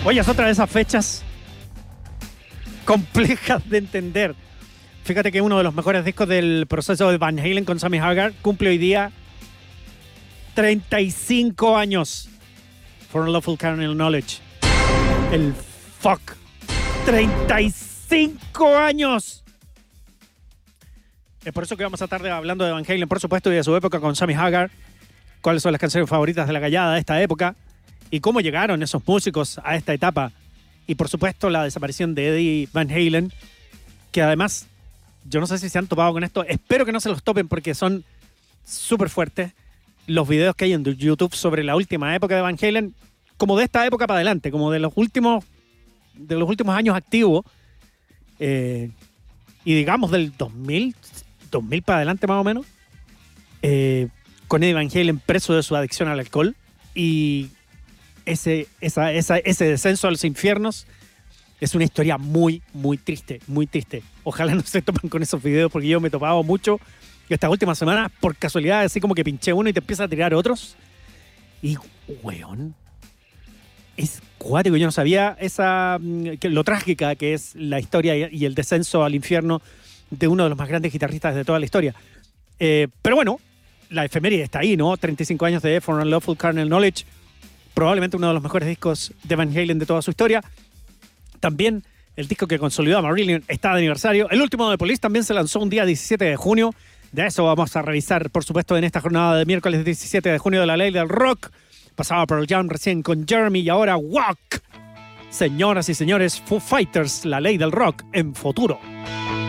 Oye, es otra de esas fechas complejas de entender. Fíjate que uno de los mejores discos del proceso de Van Halen con Sammy Hagar cumple hoy día 35 años. For Unlawful Carnal Knowledge. El fuck. 35 años. Es por eso que vamos a estar hablando de Van Halen, por supuesto, y de su época con Sammy Hagar. Cuáles son las canciones favoritas de la gallada de esta época. Y cómo llegaron esos músicos a esta etapa. Y por supuesto la desaparición de Eddie Van Halen, que además, yo no sé si se han topado con esto, espero que no se los topen porque son súper fuertes los videos que hay en YouTube sobre la última época de Van Halen, como de esta época para adelante, como de los últimos años activos, y digamos del 2000 para adelante más o menos, con Eddie Van Halen preso de su adicción al alcohol y ese descenso a los infiernos. Es una historia muy, muy triste, muy triste. Ojalá no se topen con esos videos porque yo me he topado mucho estas últimas semanas por casualidad, así como que pinché uno y te empieza a tirar otros. Y, weón, es cuático. Yo no sabía lo trágica que es la historia y el descenso al infierno de uno de los más grandes guitarristas de toda la historia. Pero bueno, la efeméride está ahí, ¿no? 35 años de For Unlawful Carnal Knowledge. Probablemente uno de los mejores discos de Van Halen de toda su historia. También el disco que consolidó a Marillion está de aniversario. El último de Police también se lanzó un día 17 de junio. De eso vamos a revisar, por supuesto, en esta jornada de miércoles 17 de junio de la Ley del Rock. Pasaba Pearl Jam recién con Jeremy y ahora Walk. Señoras y señores, Foo Fighters, la Ley del Rock en Futuro.